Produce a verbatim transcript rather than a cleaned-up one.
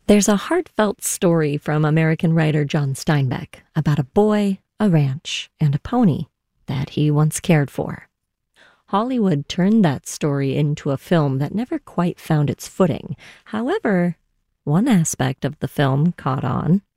There's a heartfelt story from American writer John Steinbeck about a boy, a ranch, and a pony that he once cared for. Hollywood turned that story into a film that never quite found its footing. However, one aspect of the film caught on.